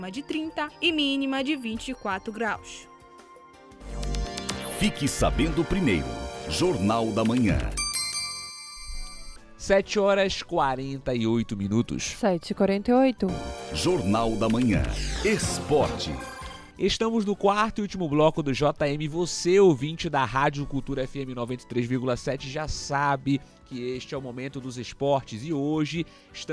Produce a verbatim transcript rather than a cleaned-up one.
de trinta e mínima de vinte e quatro graus. Fique sabendo primeiro. Jornal da Manhã. sete horas e quarenta e oito minutos. sete e quarenta e oito. Jornal da Manhã. Esporte. Estamos no quarto e último bloco do J M. Você, ouvinte da Rádio Cultura F M noventa e três vírgula sete, já sabe que este é o momento dos esportes e hoje estamos